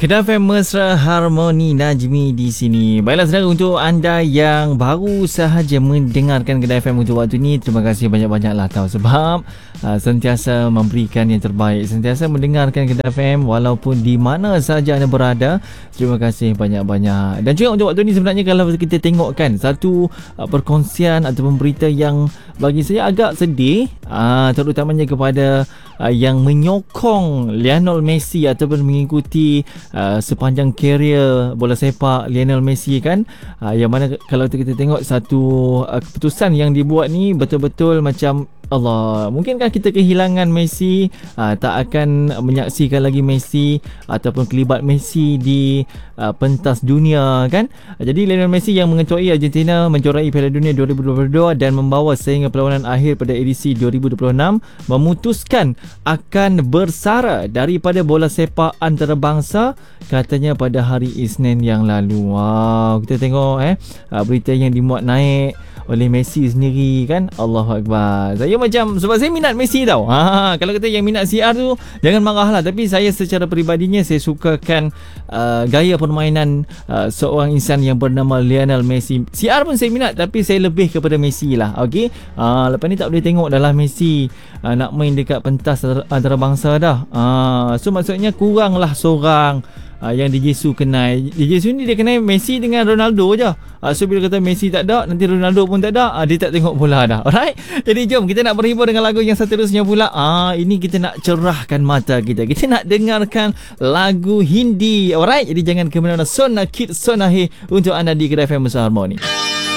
Kedah FM Mesra Harmoni Najmi di sini. Baiklah saudara, untuk anda yang baru sahaja mendengarkan Kedah FM untuk waktu ini, terima kasih banyak-banyaklah tahu sebab sentiasa memberikan yang terbaik, sentiasa mendengarkan Kedah FM walaupun di mana sahaja anda berada. Terima kasih banyak-banyak. Dan juga untuk waktu ini sebenarnya kalau kita tengokkan satu perkongsian ataupun berita yang bagi saya agak sedih, terutamanya kepada yang menyokong Lionel Messi ataupun mengikuti sepanjang karier bola sepak Lionel Messi kan, yang mana kalau kita tengok satu keputusan yang dibuat ni betul-betul macam Allah, mungkinkah kita kehilangan Messi, tak akan menyaksikan lagi Messi ataupun kelibat Messi di pentas dunia kan. Jadi Lionel Messi yang mengetuai Argentina menjuarai Piala Dunia 2022 dan membawa sehingga perlawanan akhir pada edisi 2026, memutuskan akan bersara daripada bola sepak antarabangsa katanya pada hari Isnin yang lalu. Wow, kita tengok berita yang dimuat naik oleh Messi sendiri kan. Allahu Akbar. Saya macam, sebab saya minat Messi tau. Kalau kata yang minat CR tu jangan marahlah, tapi saya secara peribadinya saya sukakan gaya permainan seorang insan yang bernama Lionel Messi. CR pun saya minat, tapi saya lebih kepada Messi lah. Okey. Lepas ni tak boleh tengok dah lah Messi nak main dekat pentas antarabangsa dah. So maksudnya kuranglah seorang yang DJ Su kenal. DJ Su ni dia kenal Messi dengan Ronaldo je. So bila kata Messi tak ada, nanti Ronaldo pun tak ada, dia tak tengok bola dah. Alright. Jadi jom kita nak berhibur dengan lagu yang seterusnya pula. Ini kita nak cerahkan mata kita. Kita nak dengarkan lagu Hindi. Alright. Jadi jangan ke mana-mana. Sona Kid Sona He untuk anda di Kedah FM Mesra Harmoni.